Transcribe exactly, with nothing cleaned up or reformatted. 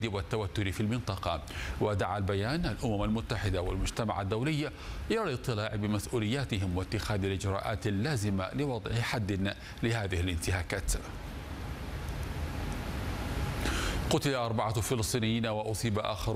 والتوتر في المنطقة. ودعا البيان الأمم المتحدة والمجتمع الدولي إلى الاطلاع بمسؤولياتهم واتخاذ الإجراءات اللازمة لوضع حد لهذه الانتهاكات. قتل أربعة فلسطينيين وأصيب آخر